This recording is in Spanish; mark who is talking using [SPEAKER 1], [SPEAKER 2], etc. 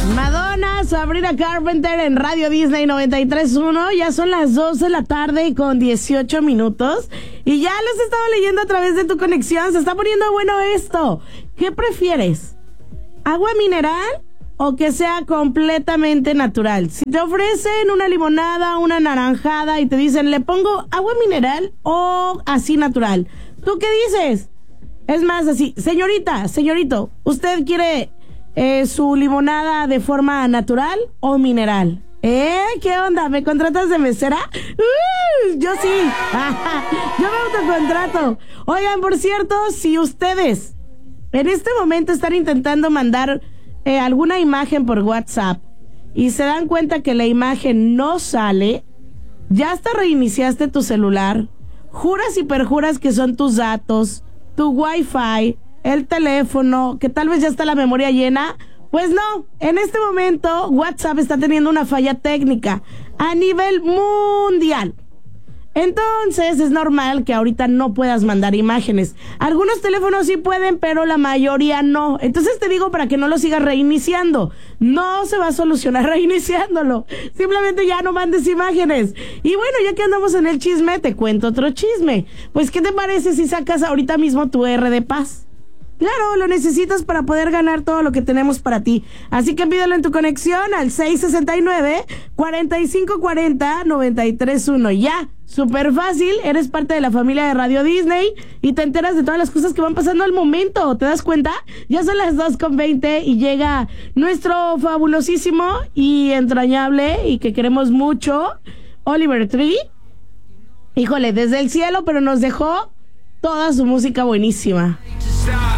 [SPEAKER 1] Madonna, Sabrina Carpenter en Radio Disney 93.1. Ya son las 12 de la tarde con 18 minutos. Y ya los he estado leyendo a través de tu conexión. Se está poniendo bueno esto. ¿Qué prefieres? ¿Agua mineral o que sea completamente natural? Si te ofrecen una limonada, una naranjada y te dicen, ¿le pongo agua mineral o así natural? ¿Tú qué dices? Es más así, señorito, ¿usted quiere su limonada de forma natural o mineral? ¿Qué onda? ¿Me contratas de mesera? Yo sí. Yo me autocontrato. Oigan, por cierto, si ustedes en este momento están intentando mandar alguna imagen por WhatsApp y se dan cuenta que la imagen no sale, ya hasta reiniciaste tu celular, juras y perjuras que son tus datos, tu Wi-Fi, el teléfono, que tal vez ya está la memoria llena. Pues no, en este momento WhatsApp está teniendo una falla técnica a nivel mundial. Entonces es normal que ahorita no puedas mandar imágenes. Algunos teléfonos sí pueden, pero la mayoría no. Entonces te digo para que no lo sigas reiniciando. No se va a solucionar reiniciándolo. Simplemente ya no mandes imágenes. Y bueno, ya que andamos en el chisme, te cuento otro chisme. Pues, ¿qué te parece si sacas ahorita mismo tu R de paz? Claro, lo necesitas para poder ganar todo lo que tenemos para ti. Así que pídelo en tu conexión al 669-4540-931. Ya, súper fácil, eres parte de la familia de Radio Disney y te enteras de todas las cosas que van pasando al momento. ¿Te das cuenta? Ya son las 2:20 y llega nuestro fabulosísimo y entrañable y que queremos mucho, Oliver Tree. Híjole, desde el cielo, pero nos dejó toda su música buenísima.